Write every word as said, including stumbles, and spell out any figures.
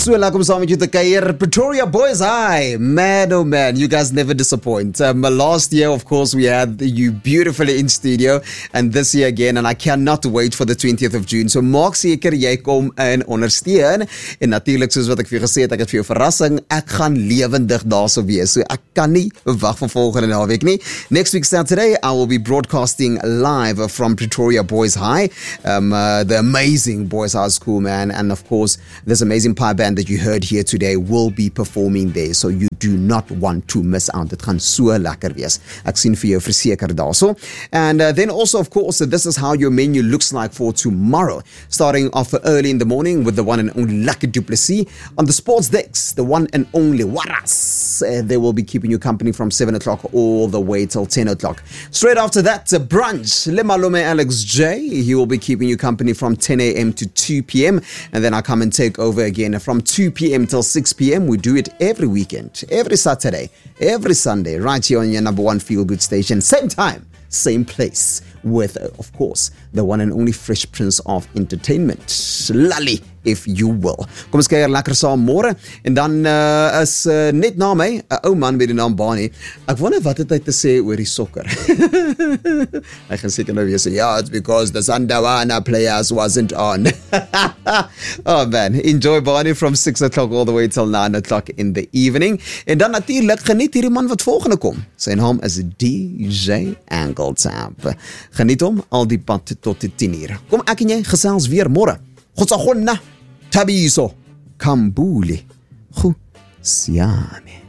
So lekker om saam met jou te kuier. Pretoria Boys High. Man, oh man, you guys never disappoint. Um, last year, of course, we had you beautifully in studio. And this year again, and I cannot wait for the twentieth of June. So maak seker jy kom in ondersteun. En natuurlijk, soos wat ek vir jou gesê het, ek het vir jou verrassing. Ek gaan lewendig daarso wees. So ek kan nie wag vir volgende naweek nie. Next week Saturday, I will be broadcasting live from Pretoria Boys High. Um, uh, the amazing Boys High School, man. And of course, this amazing pie band that you heard here today will be performing there. So you do not want to miss out. Dit gaan so lekker wees. Ek sien vir jou verseker daarso. And uh, then also, of course, this is how your menu looks like for tomorrow. Starting off early in the morning with the one and only Lucky Duplessis. On the sports decks, the one and only Waras. Uh, they will be keeping you company from seven o'clock all the way till ten o'clock. Straight after that, uh, brunch. Le Malume Alex J. He will be keeping you company from ten a.m. to two p.m. And then I come and take over again from two p.m. till six p.m. We do it every weekend, every Saturday, every Sunday, right here on your number one feel-good station. Same time, same place, with, uh, of course, the one and only Fresh Prince of Entertainment, Lally, if you will. Kom ons kyk lekker saam môre. En dan uh, is uh, net na my 'n ou man met die naam Bani. Ek wonder wat het hy te sê oor die sokker. Hy gaan seker nou weer sê, yeah, it's because the Sandawana players wasn't on. Oh man, enjoy Bani from six o'clock all the way till nine o'clock in the evening. En dan natuurlik geniet hierdie man wat volgende kom. Sy naam is D J Anglesap. Geniet hom al die pad tot die tien uur. Kom ek en jy gesels weer môre. Gotsagonna, Tabiso, Kambuli, Khu, Siame.